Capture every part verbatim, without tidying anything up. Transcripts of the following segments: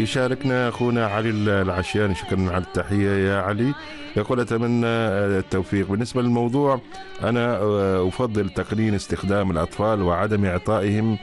يشاركنا أخونا علي العشياني، شكرا على التحية يا علي. يقول أتمنى التوفيق. بالنسبة للموضوع، أنا أفضل تقنين استخدام الأطفال وعدم إعطائهم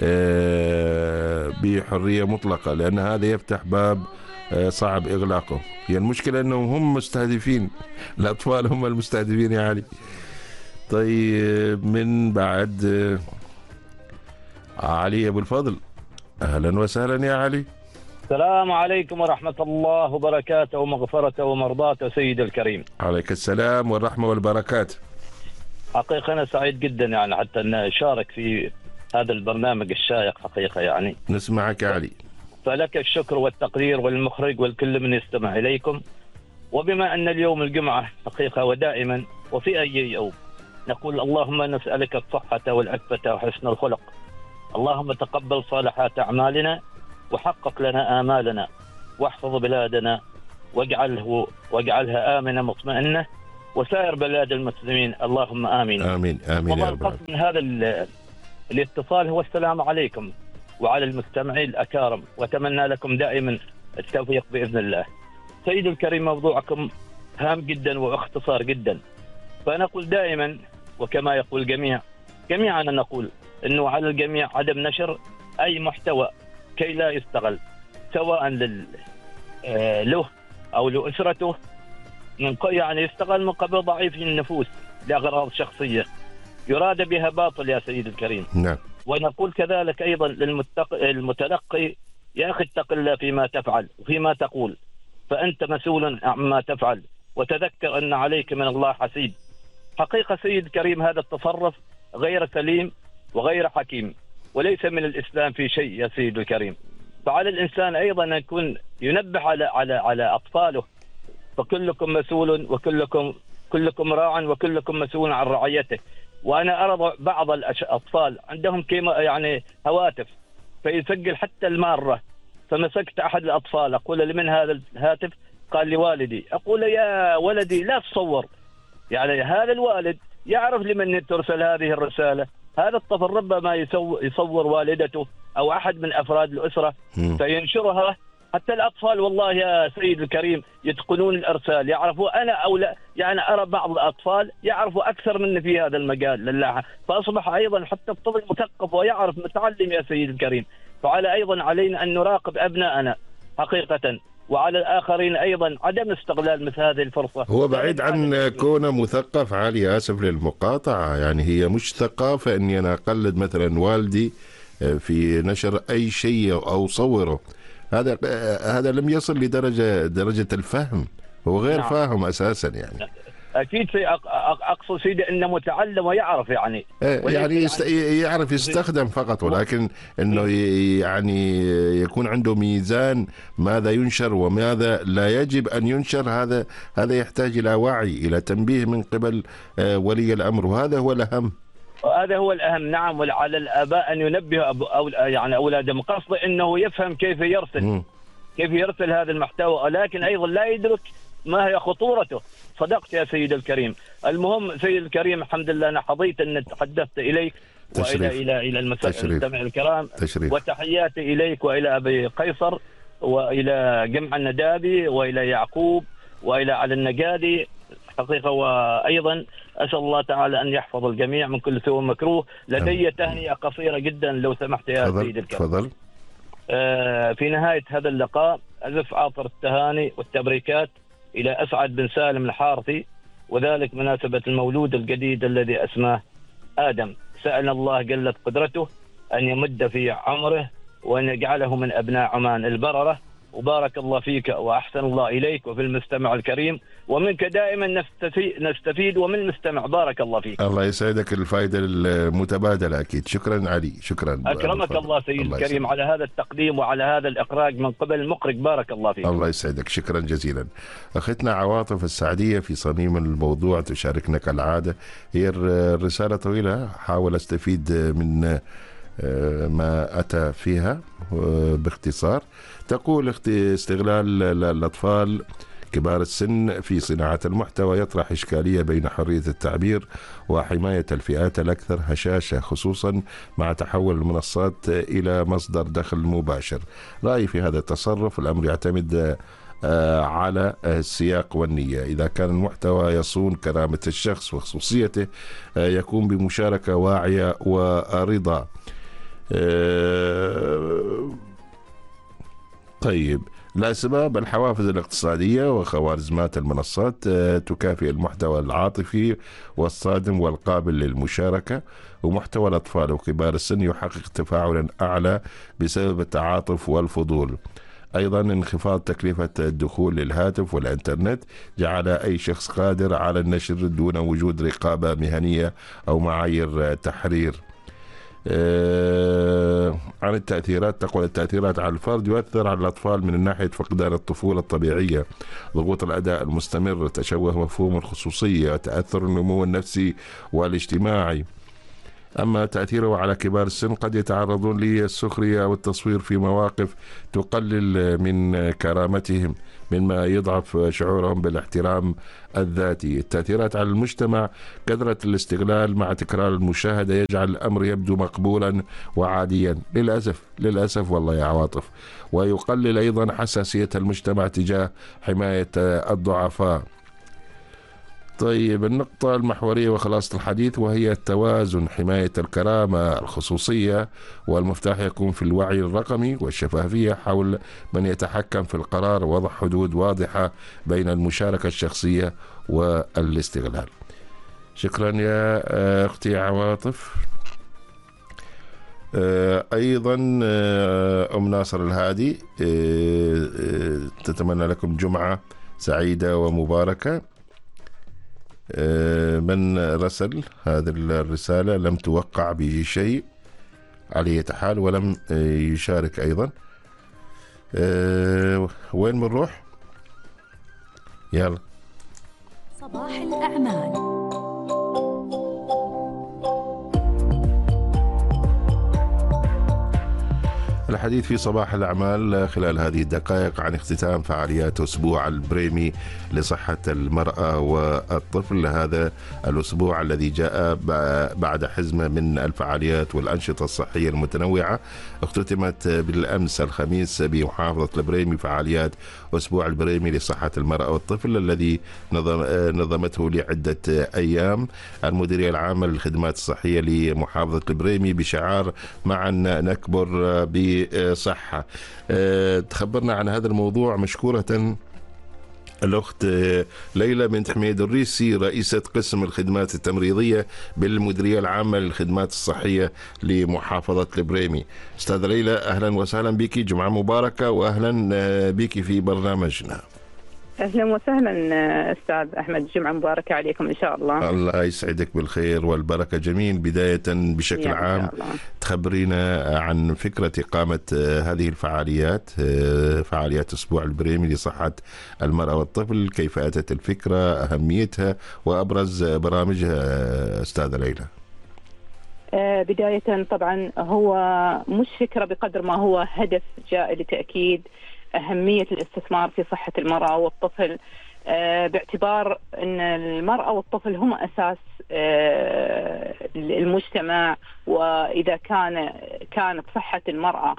بحرية مطلقة، لأن هذا يفتح باب صعب إغلاقه. هي المشكلة أنهم هم مستهدفين، الأطفال هم المستهدفين يا علي. طيب من بعد علي أبو الفضل، أهلا وسهلا يا علي. السلام عليكم ورحمة الله وبركاته ومغفرته ومرضاته سيد الكريم. عليك السلام والرحمة والبركات. حقيقة أنا سعيد جدا يعني حتى أن أشارك في هذا البرنامج الشائق حقيقة يعني. نسمعك يا علي. فلك الشكر والتقدير والمخرج والكل من يستمع إليكم. وبما أن اليوم الجمعة حقيقة ودائما وفي أي يوم نقول اللهم نسألك الصحة والعفة وحسن الخلق. اللهم تقبل صالحات أعمالنا وحقق لنا آمالنا واحفظ بلادنا واجعله واجعلها آمنة مطمئنة وسائر بلاد المسلمين اللهم آمين. آمين آمين يا رب. القصد من هذا الاتصال هو السلام عليكم وعلى المستمعين الأكارم، وأتمنى لكم دائما التوفيق بإذن الله. سيد الكريم، موضوعكم هام جدا واختصار جدا، فنقول دائما وكما يقول الجميع جميعنا نقول أنه على الجميع عدم نشر أي محتوى كي لا يستغل سواء لل... آه له أو لأسرته، من يعني يستغل من قبل ضعيف النفوس لأغراض شخصية يراد بها باطل يا سيد الكريم. نعم. ونقول كذلك أيضا للمتق... المتلقي يا أخي اتق الله فيما تفعل وفيما تقول، فأنت مسؤول عما تفعل، وتذكر أن عليك من الله حسيب. حقيقة سيد الكريم هذا التصرف غير سليم وغير حكيم وليس من الإسلام في شيء يا سيد الكريم. فعلى الإنسان أيضا أن يكون ينبه على على على أطفاله، فكلكم مسؤول وكلكم كلكم راع وكلكم مسؤول عن رعيته. وأنا أرى بعض الأطفال عندهم كيما يعني هواتف فيسجل حتى المارة، فمسكت أحد الأطفال أقول لمن هذا الهاتف؟ قال لي والدي. أقول يا ولدي لا تصور، يعني هذا الوالد يعرف لمن ترسل هذه الرسالة. هذا الطفل ربما يصور والدته أو أحد من أفراد الأسرة فينشرها. حتى الأطفال والله يا سيد الكريم يتقنون الإرسال، يعرفوا أنا أو لا، يعني أرى بعض الأطفال يعرفوا أكثر مني في هذا المجال لله. فأصبح أيضا حتى الطفل مثقف ويعرف متعلم يا سيد الكريم. فعلى أيضا علينا أن نراقب أبناءنا حقيقة، وعلى الآخرين أيضا عدم استغلال مثل هذه الفرصة. هو بعيد عن كونه مثقف علي، آسف للمقاطعة، يعني هي مش ثقافة أني أنا أقلد مثلا والدي في نشر أي شيء أو صوره. هذا هذا لم يصل لدرجة درجة الفهم، هو غير نعم. فاهم أساسا يعني. أكيد في أقصد سيدي أنه متعلم ويعرف يعني يعني يست... يعرف يستخدم فقط، ولكن أنه يعني يكون عنده ميزان ماذا ينشر وماذا لا يجب أن ينشر. هذا هذا يحتاج إلى وعي، إلى تنبيه من قبل ولي الأمر، وهذا هو الأهم. هذا هو الأهم نعم. وعلى الآباء أن ينبهوا أو يعني أولادهم، قصد أنه يفهم كيف يرسل م. كيف يرسل هذا المحتوى، ولكن أيضا لا يدرك ما هي خطورته. صدقت يا سيد الكريم. المهم سيد الكريم الحمد لله أنا حظيت أن تحدثت إليك تشريف. وإلى إلى إلى المستمع الكرام تشريف. وتحياتي إليك وإلى أبي قيصر وإلى جمع الندابي وإلى يعقوب وإلى على النجادي حقيقة. وأيضا أسأل الله تعالى أن يحفظ الجميع من كل سوء مكروه. لدي تهنئة قصيرة جدا لو سمحت يا فضل. سيد الكريم. تفضل. آه في نهاية هذا اللقاء أزف عاطر التهاني والتبريكات إلى أسعد بن سالم الحارثي، وذلك مناسبة المولود الجديد الذي أسماه آدم. سأل الله جلت قدرته أن يمد في عمره وأن يجعله من أبناء عمان البررة. وبارك الله فيك وأحسن الله إليك وفي المستمع الكريم، ومنك دائما نستفيد, نستفيد ومن المستمع. بارك الله فيك. الله يسعدك، الفائدة المتبادلة أكيد. شكرا علي، شكرا. أكرمك الله سيد الله الكريم يسعدك. على هذا التقديم وعلى هذا الإخراج من قبل المخرج. بارك الله فيك. الله يسعدك، شكرا جزيلا. أختنا عواطف السعدية في صميم الموضوع تشاركنا كالعادة. هي الرسالة طويلة، حاول أستفيد من ما أتى فيها باختصار. تقول استغلال الأطفال كبار السن في صناعة المحتوى يطرح إشكالية بين حرية التعبير وحماية الفئات الأكثر هشاشة، خصوصا مع تحول المنصات إلى مصدر دخل مباشر. رأيي في هذا التصرف: الأمر يعتمد على السياق والنية. إذا كان المحتوى يصون كرامة الشخص وخصوصيته يكون بمشاركة واعية ورضا. طيب، الأسباب: الحوافز الاقتصادية وخوارزمات المنصات تكافئ المحتوى العاطفي والصادم والقابل للمشاركة، ومحتوى الأطفال وكبار السن يحقق تفاعلا أعلى بسبب التعاطف والفضول. أيضا انخفاض تكلفة الدخول للهاتف والإنترنت جعل أي شخص قادر على النشر دون وجود رقابة مهنية أو معايير تحرير. آه عن التأثيرات، تقول التأثيرات على الفرد: يؤثر على الأطفال من ناحية فقدان الطفولة الطبيعية، ضغوط الأداء المستمر، تشوه مفهوم الخصوصية، تأثر النمو النفسي والاجتماعي. أما تأثيره على كبار السن قد يتعرضون للسخرية أو التصوير في مواقف تقلل من كرامتهم، مما يضعف شعورهم بالاحترام الذاتي. التأثيرات على المجتمع: كثرة الاستغلال مع تكرار المشاهدة يجعل الأمر يبدو مقبولا وعاديا، للأسف للأسف والله يا عواطف، ويقلل أيضا حساسية المجتمع تجاه حماية الضعفاء. طيب، النقطة المحورية وخلاصة الحديث وهي التوازن، حماية الكرامة الخصوصية، والمفتاح يكون في الوعي الرقمي والشفافية حول من يتحكم في القرار، ووضع حدود واضحة بين المشاركة الشخصية والاستغلال. شكرا يا أختي عواطف. أيضا أم ناصر الهادي تتمنى لكم جمعة سعيدة ومباركة. من رسل هذه الرسالة لم توقع به شيء على أي حال ولم يشارك أيضا. وين بنروح؟ يلا. صباح الأعمال. الحديث في صباح الأعمال خلال هذه الدقائق عن اختتام فعاليات أسبوع البريمي لصحة المرأة والطفل. هذا الأسبوع الذي جاء بعد حزمة من الفعاليات والأنشطة الصحية المتنوعة، اختتمت بالأمس الخميس بمحافظة البريمي فعاليات أسبوع البريمي لصحة المرأة والطفل الذي نظم نظمته لعدة أيام المديرية العامة للخدمات الصحية لمحافظة البريمي بشعار معا نكبر ب صحة. تخبرنا عن هذا الموضوع مشكورة الأخت ليلى بنت حميد الريسي، رئيسة قسم الخدمات التمريضية بالمديرية العامة للخدمات الصحية لمحافظة البريمي. أستاذ ليلى، أهلا وسهلا بك، جمعة مباركة، وأهلا بك في برنامجنا. أهلا وسهلا أستاذ أحمد، جمعة مباركة عليكم إن شاء الله. الله يسعدك بالخير والبركة. جميل، بداية بشكل عام تخبرينا عن فكرة إقامة هذه الفعاليات، فعاليات أسبوع البريمي لصحة المرأة والطفل، كيف أتت الفكرة، أهميتها، وأبرز برامجها أستاذة ليلى. بداية طبعا هو مش فكرة بقدر ما هو هدف جاء لتأكيد أهمية الاستثمار في صحة المرأة والطفل، باعتبار أن المرأة والطفل هم أساس المجتمع، وإذا كان كانت صحة المرأة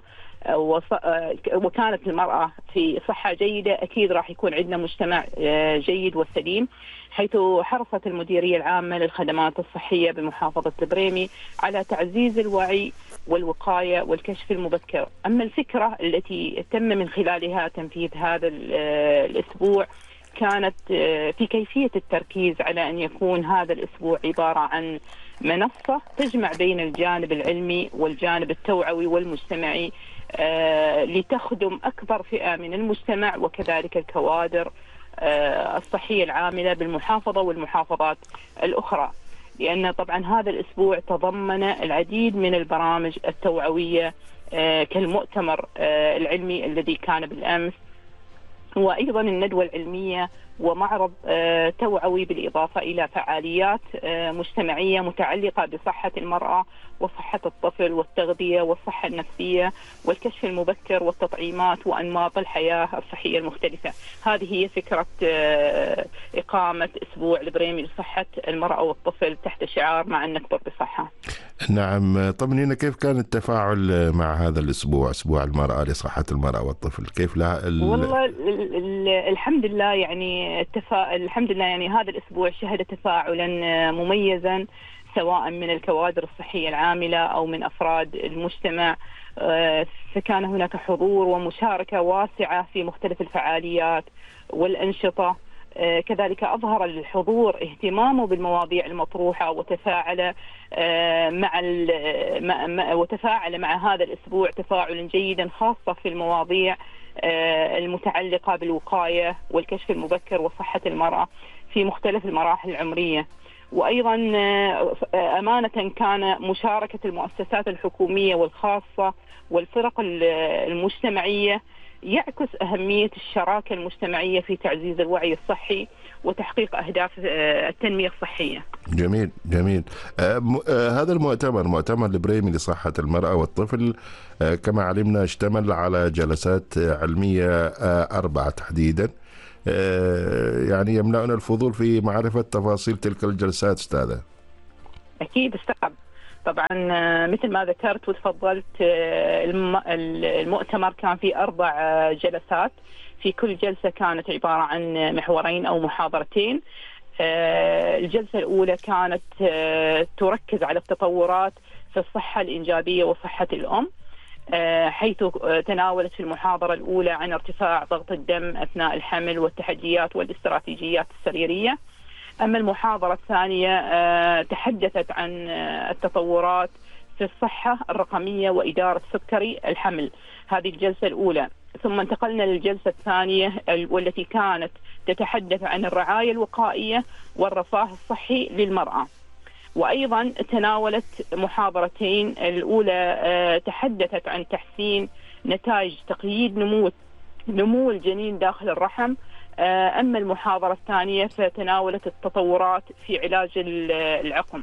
وكانت المرأة في صحة جيدة أكيد راح يكون عندنا مجتمع جيد وسليم، حيث حرصت المديرية العامة للخدمات الصحية بمحافظة البريمي على تعزيز الوعي والوقاية والكشف المبكر. أما الفكرة التي تم من خلالها تنفيذ هذا الأسبوع كانت في كيفية التركيز على أن يكون هذا الأسبوع عبارة عن منصة تجمع بين الجانب العلمي والجانب التوعوي والمجتمعي لتخدم أكبر فئة من المجتمع وكذلك الكوادر الصحية العاملة بالمحافظة والمحافظات الأخرى، لأن طبعا هذا الأسبوع تضمن العديد من البرامج التوعوية كالمؤتمر العلمي الذي كان بالأمس، وأيضا الندوة العلمية ومعرض توعوي بالإضافة إلى فعاليات مجتمعية متعلقة بصحة المرأة وصحة الطفل والتغذية والصحة النفسية والكشف المبكر والتطعيمات وأنماط الحياة الصحية المختلفة. هذه هي فكرة إقامة أسبوع البريمي لصحة المرأة والطفل تحت شعار مع نكبر بصحة. نعم، طمنينا كيف كان التفاعل مع هذا الأسبوع، أسبوع المرأة لصحة المرأة والطفل؟ كيف لها ال... والله الحمد لله يعني التفا... الحمد لله يعني هذا الأسبوع شهد تفاعلا مميزا سواء من الكوادر الصحية العاملة أو من أفراد المجتمع، فكان هناك حضور ومشاركة واسعة في مختلف الفعاليات والأنشطة. كذلك أظهر الحضور اهتمامه بالمواضيع المطروحة وتفاعل مع وتفاعل مع هذا الأسبوع تفاعلا جيدا، خاصة في المواضيع المتعلقة بالوقاية والكشف المبكر وصحة المرأة في مختلف المراحل العمرية. وأيضا أمانة كان مشاركة المؤسسات الحكومية والخاصة والفرق المجتمعية يعكس أهمية الشراكة المجتمعية في تعزيز الوعي الصحي وتحقيق أهداف التنمية الصحية. جميل جميل. آه آه هذا المؤتمر، مؤتمر البريمي لصحة المرأة والطفل، آه كما علمنا اشتمل على جلسات علمية آه أربعة تحديدا، آه يعني يملأنا الفضول في معرفة تفاصيل تلك الجلسات أستاذة. أكيد استقب. طبعا مثل ما ذكرت وتفضلت المؤتمر كان في أربع جلسات، في كل جلسة كانت عبارة عن محورين أو محاضرتين. الجلسة الأولى كانت تركز على التطورات في الصحة الإنجابية وصحة الأم، حيث تناولت في المحاضرة الأولى عن ارتفاع ضغط الدم أثناء الحمل والتحديات والاستراتيجيات السريرية. أما المحاضرة الثانية تحدثت عن التطورات في الصحة الرقمية وإدارة سكري الحمل، هذه الجلسة الأولى. ثم انتقلنا للجلسة الثانية والتي كانت تتحدث عن الرعاية الوقائية والرفاه الصحي للمرأة. وأيضا تناولت محاضرتين، الأولى تحدثت عن تحسين نتائج تقييد نمو نمو الجنين داخل الرحم. أما المحاضرة الثانية فتناولت التطورات في علاج العقم.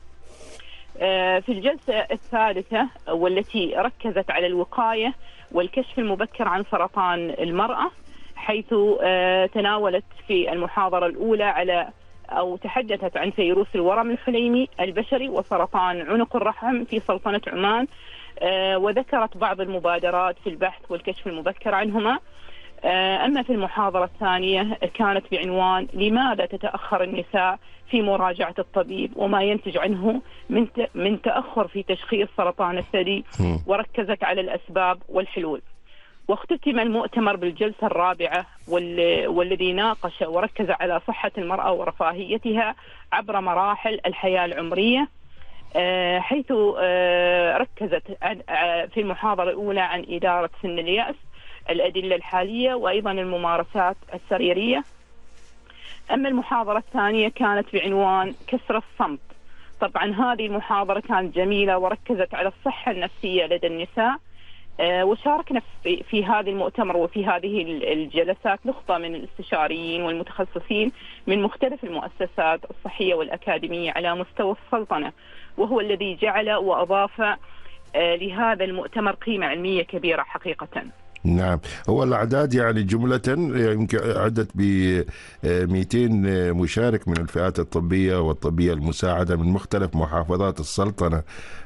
في الجلسة الثالثة والتي ركزت على الوقاية والكشف المبكر عن سرطان المرأة، حيث تناولت في المحاضرة الأولى على أو تحدثت عن فيروس الورم الحليمي البشري وسرطان عنق الرحم في سلطنة عمان، وذكرت بعض المبادرات في البحث والكشف المبكر عنهما. أما في المحاضرة الثانية كانت بعنوان لماذا تتأخر النساء في مراجعة الطبيب وما ينتج عنه من من تأخر في تشخيص سرطان الثدي، وركزت على الأسباب والحلول. واختتم المؤتمر بالجلسة الرابعة والذي ناقش وركز على صحة المرأة ورفاهيتها عبر مراحل الحياة العمرية، حيث ركزت في المحاضرة الأولى عن إدارة سن اليأس، الأدلة الحالية وأيضا الممارسات السريرية. أما المحاضرة الثانية كانت بعنوان كسر الصمت. طبعا هذه المحاضرة كانت جميلة وركزت على الصحة النفسية لدى النساء، وشاركنا في, في هذا المؤتمر وفي هذه الجلسات نخبة من الاستشاريين والمتخصصين من مختلف المؤسسات الصحية والأكاديمية على مستوى السلطنة، وهو الذي جعل وأضاف لهذا المؤتمر قيمة علمية كبيرة حقيقة. نعم، هو الأعداد يعني جملة يمكن عدت ب مئتين مشارك من الفئات الطبية والطبية المساعدة من مختلف محافظات السلطنة.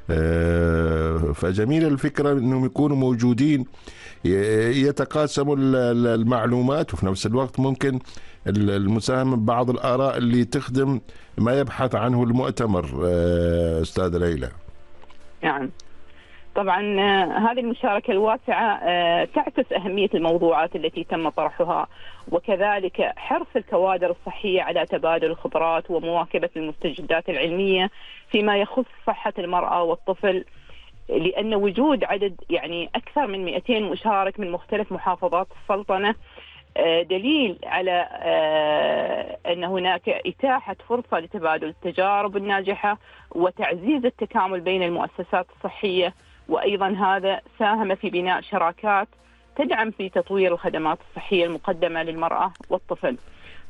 فجميل الفكرة أنهم يكونوا موجودين يتقاسموا المعلومات، وفي نفس الوقت ممكن المساهمة ببعض الآراء اللي تخدم ما يبحث عنه المؤتمر. أستاذ ليلى. نعم طبعا هذه المشاركة الواسعة تعكس أهمية الموضوعات التي تم طرحها، وكذلك حرص الكوادر الصحية على تبادل الخبرات ومواكبة المستجدات العلمية فيما يخص صحة المرأة والطفل، لأن وجود عدد يعني أكثر من مئتين مشارك من مختلف محافظات السلطنة دليل على أن هناك إتاحة فرصة لتبادل التجارب الناجحة وتعزيز التكامل بين المؤسسات الصحية. وأيضا هذا ساهم في بناء شراكات تدعم في تطوير الخدمات الصحية المقدمة للمرأة والطفل.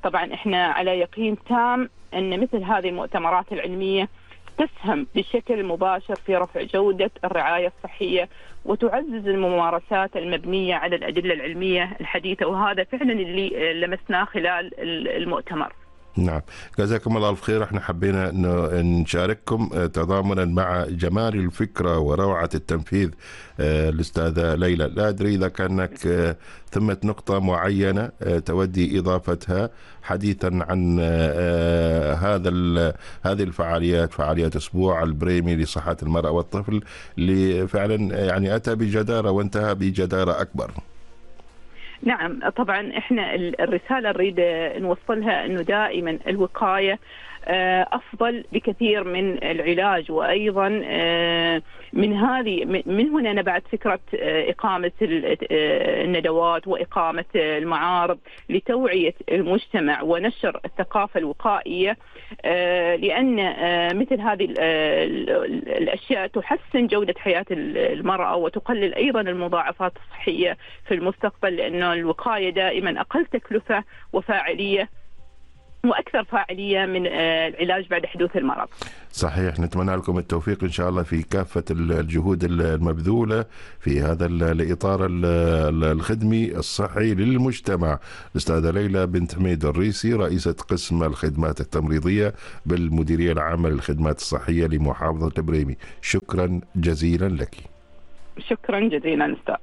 طبعا احنا على يقين تام أن مثل هذه المؤتمرات العلمية تسهم بشكل مباشر في رفع جودة الرعاية الصحية وتعزز الممارسات المبنية على الأدلة العلمية الحديثة، وهذا فعلا اللي لمسناه خلال المؤتمر. نعم، جزاكم الله الف خير. احنا حبينا انه نشارككم تضامنا مع جمال الفكره وروعه التنفيذ. آه، الاستاذه ليلى، لا ادري اذا كانك آه، ثمه نقطه معينه آه، تودي اضافتها حديثا عن آه، هذا هذه الفعاليات، فعاليات اسبوع البريمي لصحه المراه والطفل، اللي فعلا يعني اتى بجداره وانتهى بجداره اكبر. نعم طبعا احنا الرسالة نريد نوصلها انه دائما الوقاية أفضل بكثير من العلاج، وأيضا من هذه من هنا نبعت فكرة إقامة الندوات وإقامة المعارض لتوعية المجتمع ونشر الثقافة الوقائية، لأن مثل هذه الأشياء تحسن جودة حياة المرأة وتقلل أيضا المضاعفات الصحية في المستقبل، لأنه الوقاية دائما أقل تكلفة وفاعلية وأكثر فاعلية من العلاج بعد حدوث المرض. صحيح، نتمنى لكم التوفيق إن شاء الله في كافة الجهود المبذولة في هذا الإطار الخدمي الصحي للمجتمع. الأستاذة ليلى بنت حميد الريسي، رئيسة قسم الخدمات التمريضية بالمديرية العامة للخدمات الصحية لمحافظة البريمي، شكرا جزيلا لك. شكرا جزيلا أستاذ.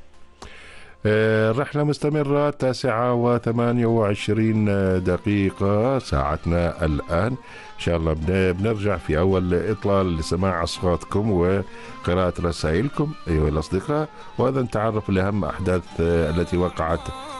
الرحلة مستمرة، تاسعة وثمانية وعشرين دقيقة ساعتنا الآن. إن شاء الله بنرجع في أول إطلال لسماع أصواتكم وقراءة رسائلكم أيها الأصدقاء، وهذا نتعرف لأهم أحداث التي وقعت